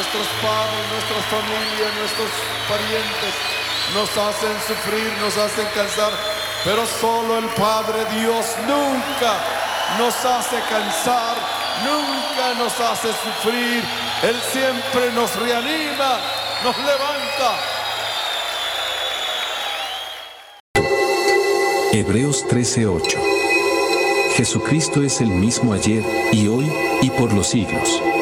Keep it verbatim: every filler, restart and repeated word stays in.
nuestros padres, nuestras familias, nuestros parientes nos hacen sufrir, nos hacen cansar, pero solo el Padre Dios nunca nos hace cansar, nunca nos hace sufrir. Él siempre nos reanima, nos levanta. Hebreos trece ocho. Jesucristo es el mismo ayer, y hoy, y por los siglos.